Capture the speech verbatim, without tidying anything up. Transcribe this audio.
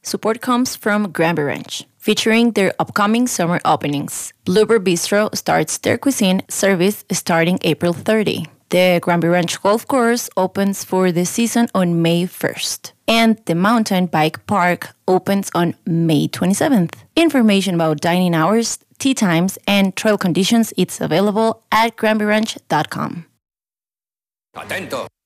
Support comes from Granby Ranch, featuring their upcoming summer openings. Bluebird Bistro starts their cuisine service starting April thirtieth. The Granby Ranch Golf Course opens for the season on May first. And the Mountain Bike Park opens on May twenty-seventh. Information about dining hours, tea times, and trail conditions is available at granby ranch dot com. Atento.